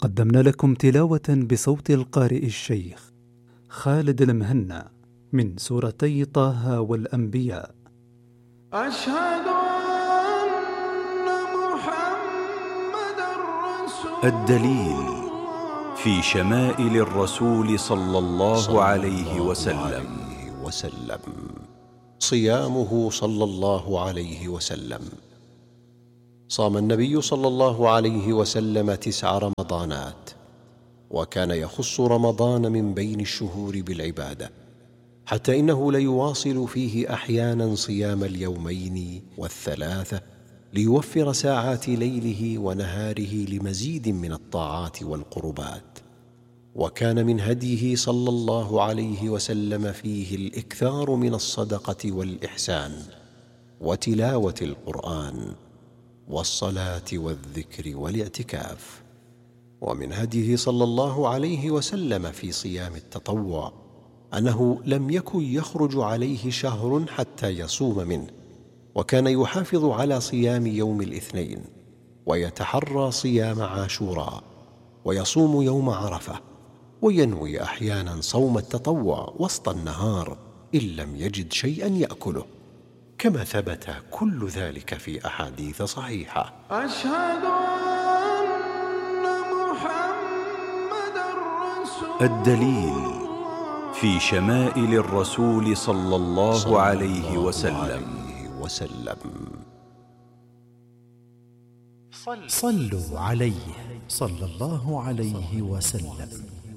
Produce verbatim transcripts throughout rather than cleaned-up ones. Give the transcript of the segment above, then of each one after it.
قدمنا لكم تلاوة بصوت القارئ الشيخ خالد المهنا من سورتي طه والأنبياء. أشهد أن محمدًا رسول الدليل في شمائل الرسول صلى الله عليه وسلم. وسلم صيامه صلى الله عليه وسلم. صام النبي صلى الله عليه وسلم تسع رمضانات، وكان يخص رمضان من بين الشهور بالعبادة، حتى إنه ليواصل فيه أحيانا صيام اليومين والثلاثة ليوفر ساعات ليله ونهاره لمزيد من الطاعات والقربات. وكان من هديه صلى الله عليه وسلم فيه الإكثار من الصدقة والإحسان وتلاوة القرآن والصلاة والذكر والاعتكاف. ومن هديه صلى الله عليه وسلم في صيام التطوع أنه لم يكن يخرج عليه شهر حتى يصوم منه، وكان يحافظ على صيام يوم الاثنين، ويتحرى صيام عاشوراء، ويصوم يوم عرفة، وينوي أحيانا صوم التطوع وسط النهار إن لم يجد شيئا يأكله، كما ثبت كل ذلك في أحاديث صحيحة. أشهد أن محمدًا رسول الدليل في شمائل الرسول صلى الله عليه وسلم. وسلم. صلوا عليه صلى الله عليه وسلم.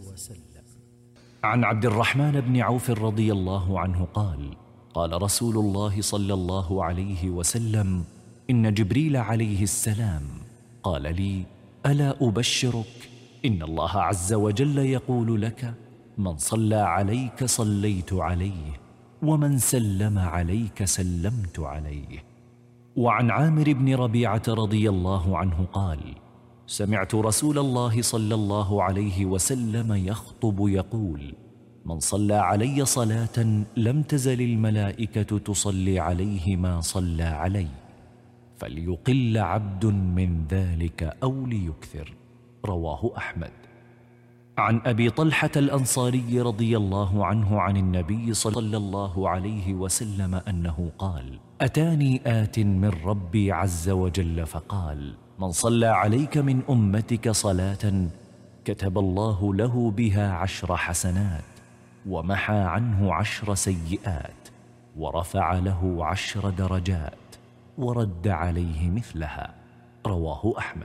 عن عبد الرحمن بن عوف رضي الله عنه قال: قال رسول الله صلى الله عليه وسلم: إن جبريل عليه السلام قال لي: ألا أبشرك؟ إن الله عز وجل يقول لك: من صلى عليك صليت عليه، ومن سلم عليك سلمت عليه. وعن عامر بن ربيعة رضي الله عنه قال: سمعت رسول الله صلى الله عليه وسلم يخطب يقول: من صلى علي صلاة لم تزل الملائكة تصلي عليه ما صلى علي، فليقل عبد من ذلك أو ليكثر. رواه أحمد. عن أبي طلحة الأنصاري رضي الله عنه عن النبي صلى الله عليه وسلم أنه قال: أتاني آت من ربي عز وجل فقال: من صلى عليك من أمتك صلاة كتب الله له بها عشر حسنات، ومحى عنه عشر سيئات، ورفع له عشر درجات، ورد عليه مثلها. رواه أحمد.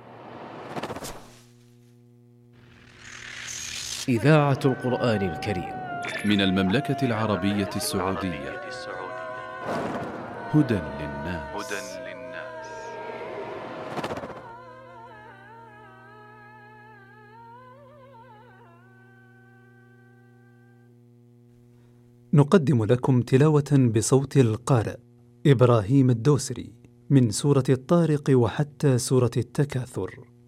إذاعة القرآن الكريم من المملكة العربية السعودية. هدى للناس. نقدم لكم تلاوة بصوت القارئ إبراهيم الدوسري من سورة الطارق وحتى سورة التكاثر.